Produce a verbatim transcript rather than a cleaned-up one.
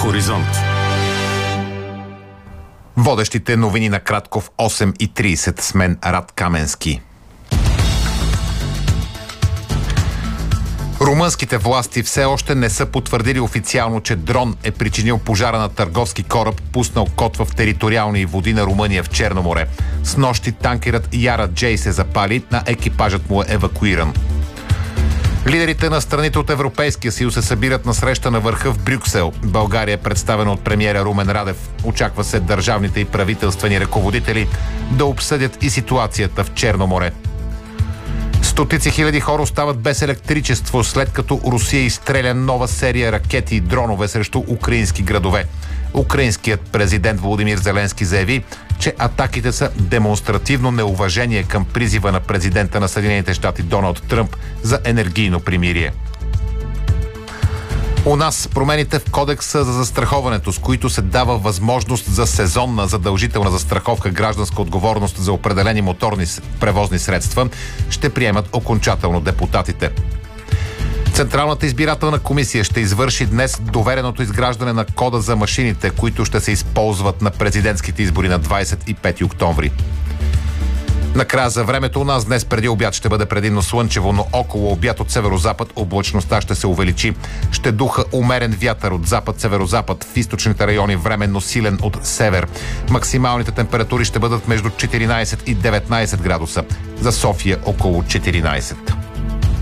Хоризонт. Водещите новини на кратко в осем и трийсет с мен Рад Каменски. Румънските власти все още не са потвърдили официално, че дрон е причинил пожара на търговски кораб, пуснал код в териториални води на Румъния в Черно море. Снощи танкерът Яра Джей се запали, а екипажът му е евакуиран. Лидерите на страните от Европейския съюз се събират на среща на върха в Брюксел. България е представена от премиера Румен Радев. Очаква се държавните и правителствени ръководители да обсъдят и ситуацията в Черно море. Стотици хиляди хора остават без електричество, след като Русия изстреля нова серия ракети и дронове срещу украински градове. Украинският президент Володимир Зеленски заяви, че атаките са демонстративно неуважение към призива на президента на Съединените щати Доналд Тръмп за енергийно примирие. У нас промените в Кодекса за застраховането, с които се дава възможност за сезонна задължителна застраховка гражданска отговорност за определени моторни превозни средства, ще приемат окончателно депутатите. Централната избирателна комисия ще извърши днес довереното изграждане на кода за машините, които ще се използват на президентските избори на двадесет и пети октомври. Накрая за времето у нас днес преди обяд ще бъде предимно слънчево, но около обяд от северозапад облачността ще се увеличи. Ще духа умерен вятър от запад-северозапад, в източните райони временно силен от север. Максималните температури ще бъдат между четиринадесет и деветнадесет градуса. За София около четиринадесет.